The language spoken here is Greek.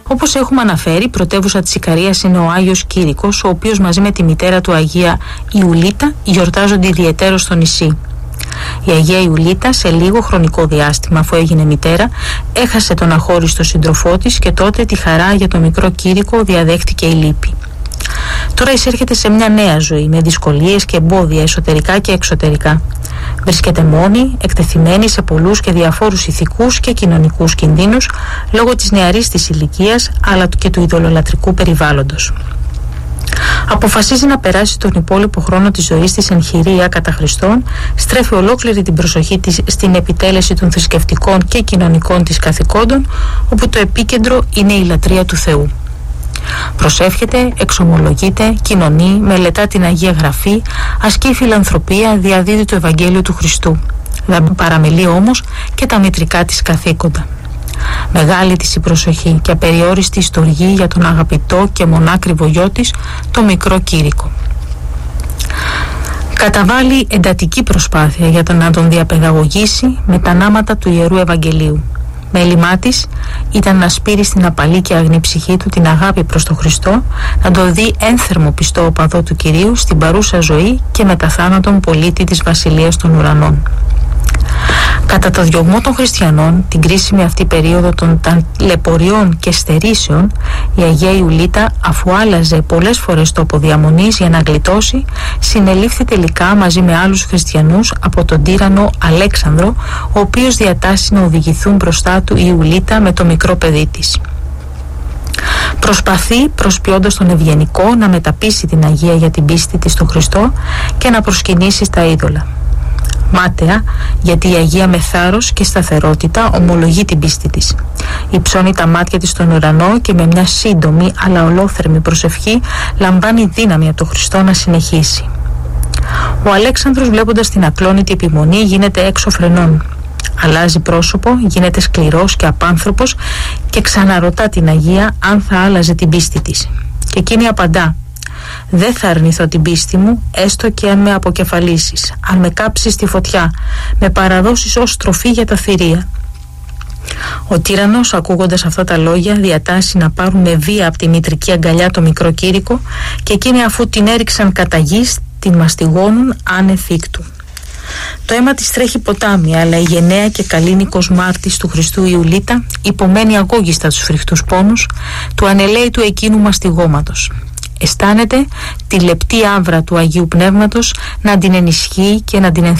Όπως έχουμε αναφέρει, πρωτεύουσα της Ικαρίας είναι ο Άγιος Κήρυκος, ο οποίος μαζί με τη μητέρα του Αγία Ιουλίτα γιορτάζονται ιδιαιτέρως στο νησί. Η Αγία Ιουλίτα σε λίγο χρονικό διάστημα, αφού έγινε μητέρα, έχασε τον αχώριστο σύντροφό της και τότε τη χαρά για το μικρό Κήρυκο διαδέχτηκε η λύπη. Τώρα εισέρχεται σε μια νέα ζωή με δυσκολίες και εμπόδια εσωτερικά και εξωτερικά. Βρίσκεται μόνη, εκτεθειμένη σε πολλούς και διαφόρους ηθικούς και κοινωνικούς κινδύνους λόγω της νεαρής της ηλικίας αλλά και του ειδωλολατρικού περιβάλλοντος. Αποφασίζει να περάσει τον υπόλοιπο χρόνο της ζωής της εν χειρία κατά Χριστόν, στρέφει ολόκληρη την προσοχή της στην επιτέλεση των θρησκευτικών και κοινωνικών της καθηκόντων, όπου το επίκεντρο είναι η λατρεία του Θεού. Προσεύχεται, εξομολογείται, κοινωνεί, μελετά την Αγία Γραφή, ασκεί φιλανθρωπία, διαδίδει το Ευαγγέλιο του Χριστού. Δεν παραμελεί όμως και τα μητρικά της καθήκοντα. Μεγάλη της η προσοχή και απεριόριστη στοργή για τον αγαπητό και μονάκριβο γιο της, το μικρό Κήρυκο. Καταβάλει εντατική προσπάθεια για να τον διαπαιδαγωγήσει με τα νάματα του Ιερού Ευαγγελίου. Μέλημά της ήταν να σπείρει στην απαλή και αγνή ψυχή του την αγάπη προς τον Χριστό, να το δει ένθερμο πιστό οπαδό του Κυρίου στην παρούσα ζωή και μετά θάνατον πολίτη της Βασιλείας των Ουρανών. Κατά το διωγμό των χριστιανών, την κρίσιμη αυτή περίοδο των ταλαιπωριών και στερήσεων, η Αγία Ιουλίτα, αφού άλλαζε πολλές φορές τόπο διαμονής για να γλιτώσει, συνελήφθη τελικά μαζί με άλλους χριστιανούς από τον τύραννο Αλέξανδρο, ο οποίος διατάσσει να οδηγηθούν μπροστά του η Ιουλίτα με το μικρό παιδί της. Προσπαθεί, προσποιώντας τον ευγενικό, να μεταπείσει την Αγία για την πίστη της στον Χριστό και να προσκυνήσει στα είδωλα. Μάταια, γιατί η Αγία με θάρρος και σταθερότητα ομολογεί την πίστη της. Υψώνει τα μάτια της στον ουρανό και με μια σύντομη αλλά ολόθερμη προσευχή λαμβάνει δύναμη από τον Χριστό να συνεχίσει. Ο Αλέξανδρος, βλέποντας την ακλόνητη επιμονή, γίνεται έξω φρενών. Αλλάζει πρόσωπο, γίνεται σκληρός και απάνθρωπος και ξαναρωτά την Αγία αν θα άλλαζε την πίστη της. Και εκείνη απαντά: «Δεν θα αρνηθώ την πίστη μου, έστω και αν με αποκεφαλίσεις, αν με κάψεις στη φωτιά, με παραδώσεις ως τροφή για τα θηρία». Ο τύραννος, ακούγοντας αυτά τα λόγια, διατάσσει να πάρουν με βία από τη μητρική αγκαλιά το μικρό Κήρυκο και εκείνοι, αφού την έριξαν κατά γης, την μαστιγώνουν άνευ θύκτου. Το αίμα της τρέχει ποτάμι, αλλά η γενναία και καλήνικος μάρτης του Χριστού Ιουλίτα υπομένει αγώγιστα τους φρικτούς πόνους του ανελαίητου εκείνου μαστιγώματος. Αισθάνεται τη λεπτή άβρα του Αγίου Πνεύματος να την ενισχύει και να την